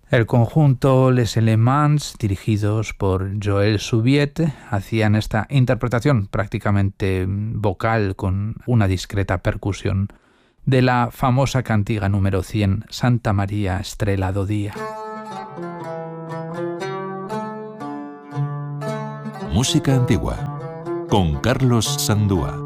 El conjunto Les Elements, dirigidos por Joel Subiet, hacían esta interpretación prácticamente vocal con una discreta percusión de la famosa cantiga número 100, Santa María Estrela do Día. Música antigua, con Carlos Sandúa.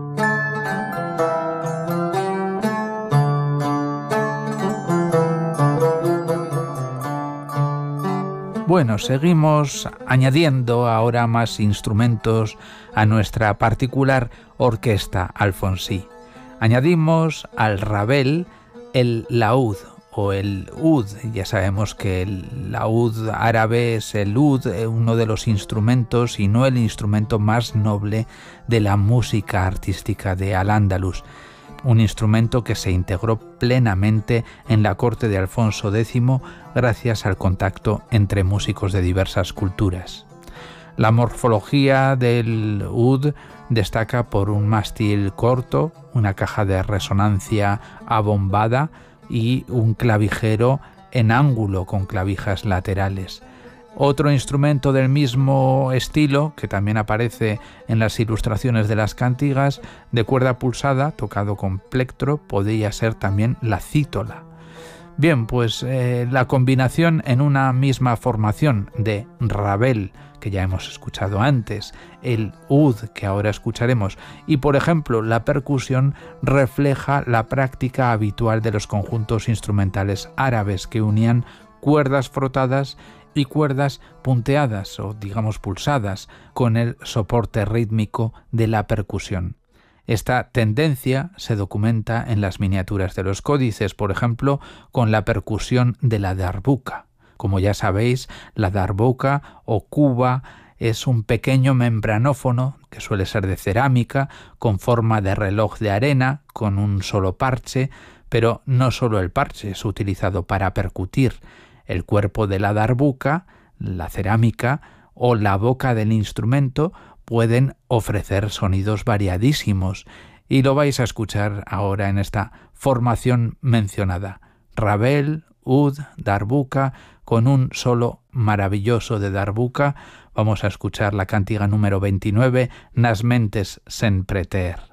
Bueno, seguimos añadiendo ahora más instrumentos a nuestra particular orquesta alfonsí. Añadimos al rabel el laúd o el ud. Ya sabemos que el laúd árabe es el ud, uno de los instrumentos y no el instrumento más noble de la música artística de Al-Ándalus. Un instrumento que se integró plenamente en la corte de Alfonso X gracias al contacto entre músicos de diversas culturas. La morfología del ud destaca por un mástil corto, una caja de resonancia abombada y un clavijero en ángulo con clavijas laterales. Otro instrumento del mismo estilo, que también aparece en las ilustraciones de las cantigas, de cuerda pulsada, tocado con plectro, podría ser también la cítola. Bien, pues la combinación en una misma formación de rabel, que ya hemos escuchado antes, el ud, que ahora escucharemos, y por ejemplo la percusión, refleja la práctica habitual de los conjuntos instrumentales árabes que unían cuerdas frotadas y cuerdas punteadas o digamos pulsadas con el soporte rítmico de la percusión. Esta tendencia se documenta en las miniaturas de los códices, por ejemplo, con la percusión de la darbuka. Como ya sabéis, la darbuka o cuba es un pequeño membranófono que suele ser de cerámica, con forma de reloj de arena, con un solo parche, pero no solo el parche es utilizado para percutir. El cuerpo de la darbuka, la cerámica o la boca del instrumento pueden ofrecer sonidos variadísimos y lo vais a escuchar ahora en esta formación mencionada. Rabel, ud, darbuka, con un solo maravilloso de darbuka. Vamos a escuchar la cantiga número 29, Nas mentes sempre ter.